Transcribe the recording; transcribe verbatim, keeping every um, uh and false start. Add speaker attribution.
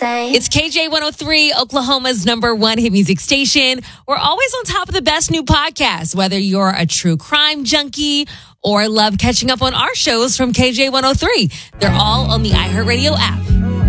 Speaker 1: say.
Speaker 2: It's K J one oh three, Oklahoma's number one hit music station. We're always on top of the best new podcasts, whether you're a true crime junkie or love catching up on our shows from K J one oh three. They're all on the iHeartRadio app.